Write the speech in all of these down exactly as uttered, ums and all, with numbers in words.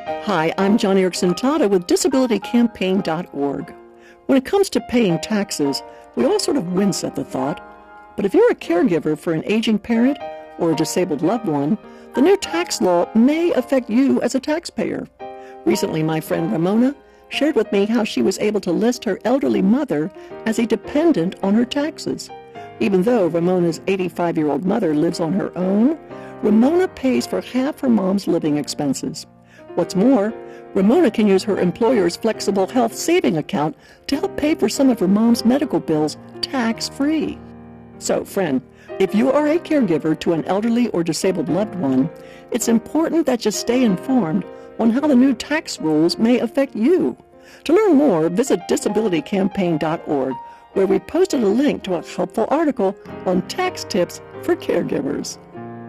Hi, I'm John Erickson Tata with disability campaign dot org. When it comes to paying taxes, we all sort of wince at the thought. But if you're a caregiver for an aging parent or a disabled loved one, the new tax law may affect you as a taxpayer. Recently, my friend Ramona shared with me how she was able to list her elderly mother as a dependent on her taxes. Even though Ramona's eighty-five-year-old mother lives on her own, Ramona pays for half her mom's living expenses. What's more, Ramona can use her employer's flexible health saving account to help pay for some of her mom's medical bills tax-free. So, friend, if you are a caregiver to an elderly or disabled loved one, it's important that you stay informed on how the new tax rules may affect you. To learn more, visit disability campaign dot org, where we posted a link to a helpful article on tax tips for caregivers.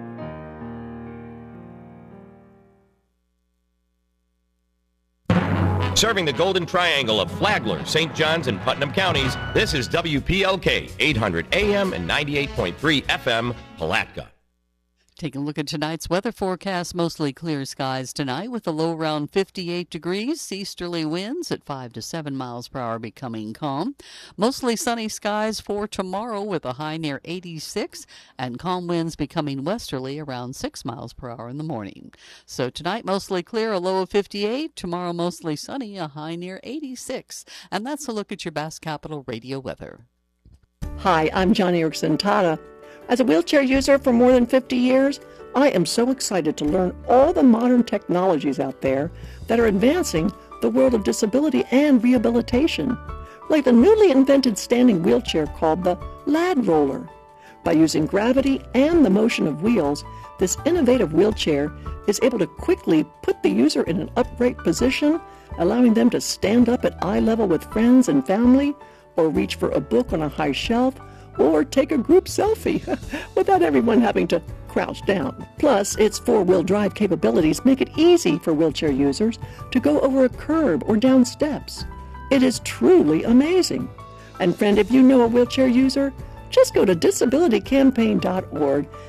Serving the Golden Triangle of Flagler, Saint Johns, and Putnam counties, this is W P L K, eight hundred A M and ninety-eight point three F M, Palatka. Taking a look at tonight's weather forecast, mostly clear skies tonight with a low around fifty-eight degrees, easterly winds at five to seven miles per hour becoming calm. Mostly sunny skies for tomorrow with a high near eighty-six and calm winds becoming westerly around six miles per hour in the morning. So tonight mostly clear, a low of fifty-eight. Tomorrow mostly sunny, a high near eighty-six. And that's a look at your Bass Capital Radio weather. Hi, I'm John Erickson Tata. As a wheelchair user for more than fifty years, I am so excited to learn all the modern technologies out there that are advancing the world of disability and rehabilitation, like the newly invented standing wheelchair called the Lad Roller. By using gravity and the motion of wheels, this innovative wheelchair is able to quickly put the user in an upright position, allowing them to stand up at eye level with friends and family, or reach for a book on a high shelf, or take a group selfie without everyone having to crouch down. Plus, its four-wheel drive capabilities make it easy for wheelchair users to go over a curb or down steps. It is truly amazing. And friend, if you know a wheelchair user, just go to disability campaign dot org